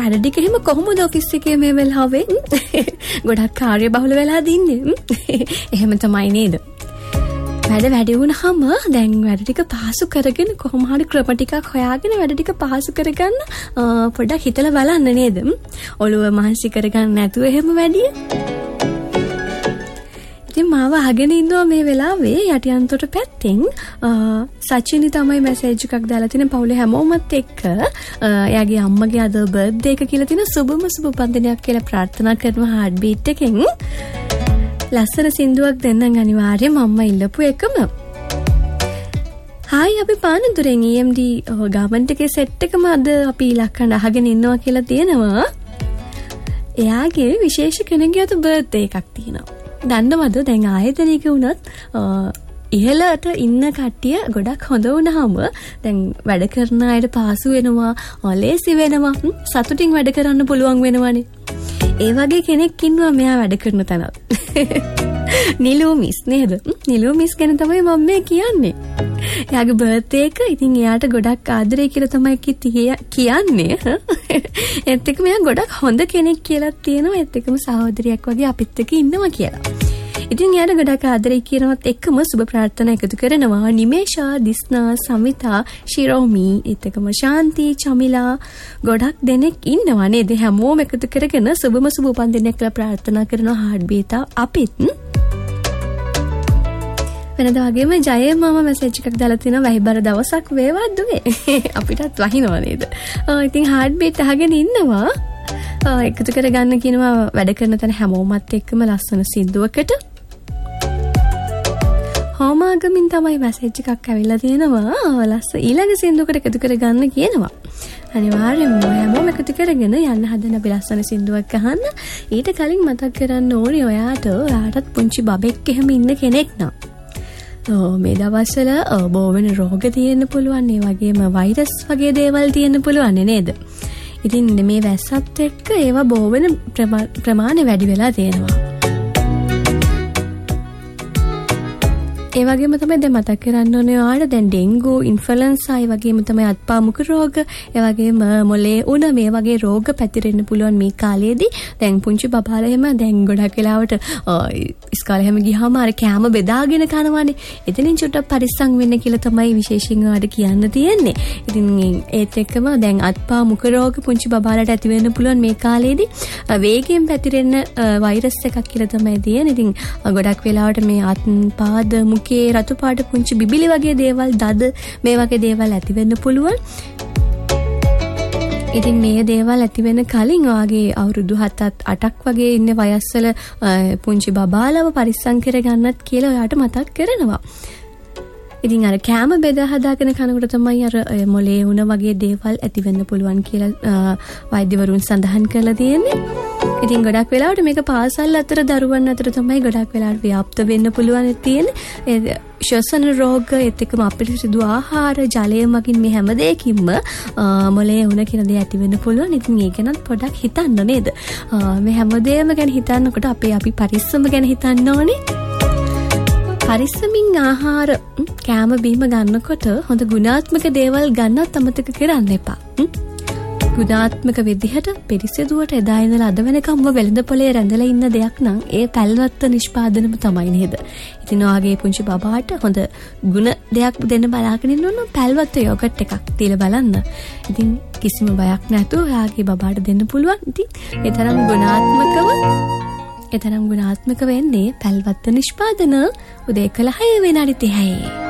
වැඩ ටික එහෙම කොහොමද ඔෆිස් එකේ මේ වෙලාවේ ගොඩක් කාර්යබහුල වෙලා දින්නේ. එහෙම තමයි නේද? වැඩ වැඩි වුණාම දැන් වැඩ ටික පහසු කරගෙන කොහොම හරි ක්‍රම ටිකක් හොයාගෙන වැඩ ටික පහසු කරගන්න පොඩ්ඩක් හිතලා බලන්න නේද? ඔළුව මහන්සි කරගන්න නැතුව එහෙම වැඩි. ඉතින් මාව අහගෙන ඉන්නවා මේ වෙලාවේ යටිඅන්තොට පැත්තෙන් සචිනි තමයි මැසේජ් එකක් දාලා තියෙන පවුලේ හැමෝමත් එක්ක එයාගේ අම්මගේ අද බර්ත්ඩේ එක කියලා තියෙන සුබම සුබ පන්දිනයක් කියලා ප්‍රාර්ථනා කරනවා හાર્ට් බීට් එකෙන්. ලස්සන සින්දුවක් දෙන්නම් අනිවාර්යයෙන්ම අම්මා ඉල්ලපු එකම. හායි අපි පානදුරෙන් EMD ගාමන්ට් එකේ සෙට් එකම අද අපි ඉලක්කන අහගෙන ඉන්නවා කියලා තියෙනවා. එයාගේ විශේෂ කෙනෙක්ගේ අද බර්ත්ඩේ එකක් තියෙනවා. දන්නවද දැන් ආයතනයක වුණත් ඉහළට ඉන්න කට්ටිය ගොඩක් හොඳ වුණාම දැන් වැඩ කරන අයට පාසු වෙනවා, ලේසි වෙනවා, සතුටින් වැඩ කරන්න පුළුවන් වෙනවනේ. ඒ වගේ කෙනෙක් ඉන්නවා මෙයා වැඩ කරන තැනත්. නිලු මිස් නේද? නිලු මිස් ගැන තමයි මම මේ කියන්නේ. එයාගේ බර්ත්ඩේ එක ඉතින් එයාට ගොඩක් ආදරේ කියලා තමයි කියන්නේ. ඒත් එක්කම එයා ගොඩක් හොඳ කෙනෙක් කියලා තියෙනවා. ඒත් එක්කම සහෝදරියක් වගේ අපිත් එක්ක ඉන්නවා කියලා. ඉතින් එයාට ගොඩක් ආදරේ කියනවත් එක්කම සුබ ප්‍රාර්ථනා එකතු කරනවා. නිමේෂා, දිස්නා, සමිතා, ශිරෝමි, ඒත් එක්කම ශාන්ති, චමිලා ගොඩක් දෙනෙක් ඉන්නවා නේද? හැමෝම එකතු කරගෙන සුබම සුබ උපන්දිනයක් කියලා ප්‍රාර්ථනා කරනවා හાર્ට් බීට් අපිත්. වෙනදා වගේම ජය මම මැසේජ් එකක් දාලා තිනවා වහිබර දවසක් වේවා දුවේ. අපිටත් වහිනවා නේද? ඉතින් හાર્ට් බීට් අහගෙන ඉන්නවා. එකතු කරගන්න කියනවා වැඩ කරන තැන හැමෝමත් එක්කම ලස්සන සින්දුවකට. හෝමාගමින් තමයි මැසේජ් එකක් ඇවිල්ලා තියෙනවා. ඊළඟ සින්දුවකට එකතු කරගන්න කියනවා. අනිවාර්යෙන්ම හැමෝම එකතු කරගෙන යන්න හදන අපි ලස්සන සින්දුවක් අහන්න. ඊට කලින් මතක් කරන්න ඕනේ ඔයාටත් පුංචි බබෙක් එහෙම ඉන්න කෙනෙක් නම් මේ දවස්වල බෝ වෙන රෝග තියෙන්න පුළුවන්. ඒ වගේම වෛරස් වගේ දේවල් තියෙන්න පුළුවන් නේද? ඉතින් මේ වැස්සත් එක්ක ඒවා බෝ වෙන ප්‍රමාණය වැඩි වෙලා තියෙනවා. ඒ වගේම තමයි දැන් මතක් කරන්න ඕනේ ඔයාලට දැන් ඩෙන්ගු, ඉන්ෆ්ලුවෙන්සා, ඒ වගේම තමයි අත්පා මුඛ රෝග, ඒ වගේම මොලේ උණ මේ වගේ රෝග පැතිරෙන්න පුළුවන් මේ කාලේදී. දැන් පුංචි බබාලා එහෙම දැන් ගොඩක් වෙලාවට ඉස්කෝලේ හැම ගියාම අර කෑම බෙදාගෙන කනවානේ. එතනින් චුට්ටක් පරිස්සම් වෙන්න කියලා තමයි විශේෂයෙන් ඔයාලට කියන්න තියෙන්නේ. ඉතින් ඒත් එක්කම දැන් අත්පා මුඛ රෝග පුංචි බබාලාට ඇති වෙන්න පුළුවන් මේ කාලේදී වේගයෙන් පැතිරෙන වෛරස් එකක් කියලා තමයි තියෙන්නේ. ඉතින් ගොඩක් වෙලාවට මේ අත්පාද මුඛයේ රතු පාට පුංචි බිබිලි වගේ දේවල්, දද මේ වගේ දේවල් ඇති වෙන්න පුළුවන්. ඉතින් මේ දේවල් ඇති වෙන කලින් ඔයාගේ අවුරුදු 7-8ක් වගේ ඉන්න වයස්වල පුංචි බබාලව පරිස්සම් කරගන්නත් කියලා ඔයාට මතක් කරනවා. ඉතින් අර කෑම බෙදා හදාගෙන කනකොට තමයි අර මොලේ උණ වගේ දේවල් ඇති වෙන්න පුළුවන් කියලා වෛද්‍යවරුන් සඳහන් කරලා තියෙන්නේ. ඉතින් ගොඩක් වෙලාවට මේක පාසල් අතර දරුවන් අතර තමයි ගොඩක් වෙලාවට ව්‍යාප්ත වෙන්න පුළුවන් තියෙන්නේ. ශ්වසන රෝග, ඒත් එක්කම අපිරිසිදු ආහාර, ජලය මගින් මේ හැම දෙයකින්ම මොලේ උණ කියන දේ ඇති වෙන්න පුළුවන්. ඉතින් ඒක ගැනත් පොඩ්ඩක් හිතන්න නේද? මේ හැම දෙයක්ම ගැන හිතනකොට අපි පරිස්සම ගැන හිතන්න ඕනේ. පරිස්සමින් ආහාර කෑම බීම ගන්නකොට හොඳ ගුණාත්මක දේවල් ගන්නත් අමතක කරන්න එපා. ගුණාත්මක විදිහට පිරිසිදුවට එදා ඉඳලා අද වෙනකම්ම වෙළඳ පොලේ රැඳලා ඉන්න දෙයක් නම් ඒ පැල්වත්ත නිෂ්පාදනම තමයි නේද? ඉතින් ඔයාගේ පුංචි බබාට හොඳ ගුණ දෙයක් දෙන්න බලාගෙන ඉන්නොත් පැල්වත්ත යෝගට් එකක් තියලා බලන්න. ඉතින් කිසිම බයක් නැතුව ඔයාගේ බබාට දෙන්න පුළුවන්. ඉතින් ඒ තරම් ගුණාත්මක වෙන්නේ පැල්වත්ත නිෂ්පාදන උදේ 11 විනාඩි 30යි.